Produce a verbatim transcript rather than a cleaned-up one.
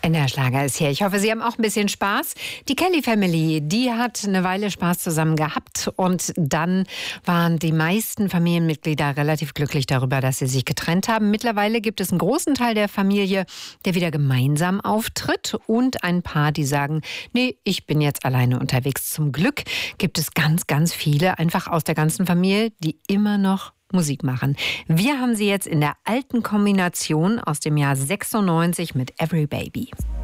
Der Schlager ist hier. Ich hoffe, Sie haben auch ein bisschen Spaß. Die Kelly Family, die hat eine Weile Spaß zusammen gehabt und dann waren die meisten Familienmitglieder relativ glücklich darüber, dass sie sich getrennt haben. Mittlerweile gibt es einen großen Teil der Familie, der wieder gemeinsam auftritt und ein paar, die sagen, nee, ich bin jetzt alleine unterwegs. Zum Glück gibt es ganz, ganz viele einfach aus der ganzen Familie, die immer noch Musik machen. Wir haben sie jetzt in der alten Kombination aus dem Jahr sechsundneunzig mit Every Baby.